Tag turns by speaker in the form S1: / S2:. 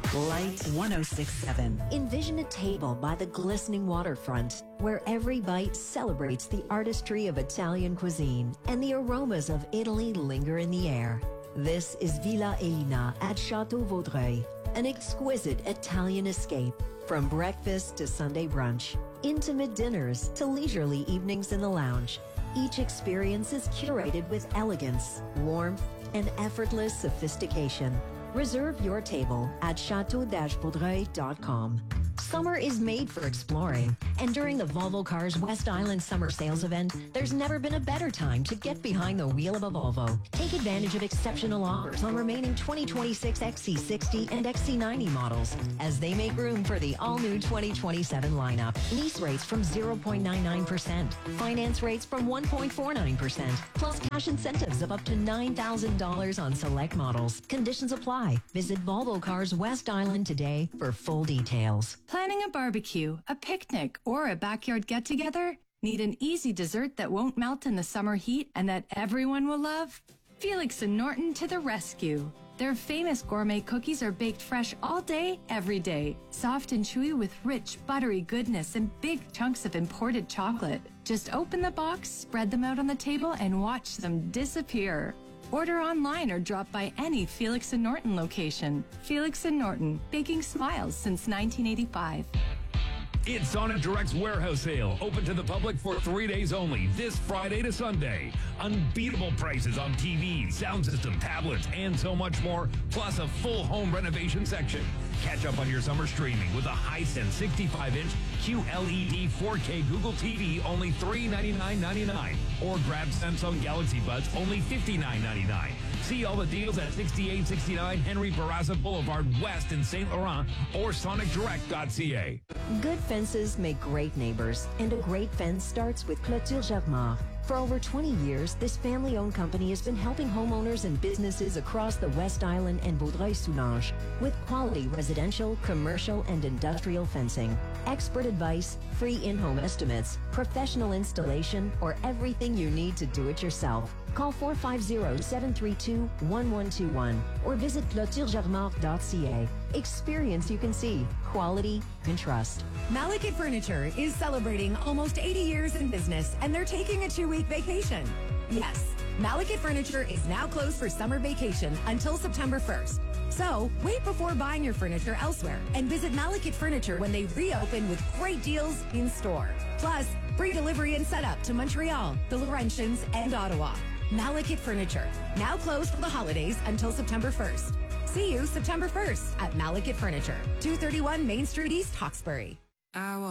S1: Light 1067.
S2: Envision a table by the glistening waterfront, where every bite celebrates the artistry of Italian cuisine and the aromas of Italy linger in the air. This is Villa Elina at Chateau Vaudreuil, an exquisite Italian escape. From breakfast to Sunday brunch, intimate dinners to leisurely evenings in the lounge, each experience is curated with elegance, warmth, and effortless sophistication. Reserve your table at chateau-vaudreuil.com. Summer is made for exploring, and during the Volvo Cars West Island Summer Sales event, there's never been a better time to get behind the wheel of a Volvo. Take advantage of exceptional offers on remaining 2026 XC60 and XC90 models, as they make room for the all-new 2027 lineup. Lease rates from 0.99%, finance rates from 1.49%, plus cash incentives of up to $9,000 on select models. Conditions apply. Visit Volvo Cars West Island today for full details.
S3: Planning a barbecue, a picnic, or a backyard get-together? Need an easy dessert that won't melt in the summer heat and that everyone will love? Felix and Norton to the rescue. Their famous gourmet cookies are baked fresh all day, every day. Soft and chewy with rich, buttery goodness and big chunks of imported chocolate. Just open the box, spread them out on the table, and watch them disappear. Order online or drop by any Felix and Norton location. Felix and Norton, baking smiles since 1985.
S4: It's Sonic Direct's warehouse sale, open to the public for 3 days only, this Friday to Sunday. Unbeatable prices on TVs, sound system, tablets, and so much more, plus a full home renovation section. Catch up on your summer streaming with a Hisense 65-inch QLED 4K Google TV, only $399.99. Or grab Samsung Galaxy Buds, only $59.99. See all the deals at 6869 Henry Barraza Boulevard West in St. Laurent or sonicdirect.ca.
S2: Good fences make great neighbors, and a great fence starts with Clôture Jacquemart. For over 20 years, this family-owned company has been helping homeowners and businesses across the West Island and Vaudreuil-Soulanges with quality residential, commercial, and industrial fencing. Expert advice, free in-home estimates, professional installation, or everything you need to do it yourself. Call 450-732-1121 or visit clôturejacquemart.ca. Experience you can see, quality you can trust.
S5: Malekith Furniture is celebrating almost 80 years in business, and they're taking a 2-week vacation. Yes, Malekith Furniture is now closed for summer vacation until September 1st. So, wait before buying your furniture elsewhere and visit Malekith Furniture when they reopen with great deals in store. Plus, free delivery and setup to Montreal, the Laurentians, and Ottawa. Malekith Furniture, now closed for the holidays until September 1st. See you September 1st at Malekith Furniture, 231 Main Street East, Hawkesbury.